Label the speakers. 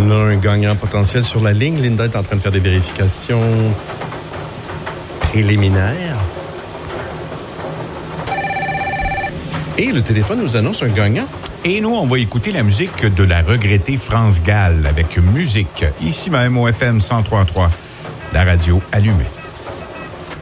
Speaker 1: On a un gagnant potentiel sur la ligne. Linda est en train de faire des vérifications préliminaires. Et le téléphone nous annonce un gagnant.
Speaker 2: Et nous, on va écouter la musique de la regrettée France Gall avec musique, ici même au FM 103.3, la radio allumée.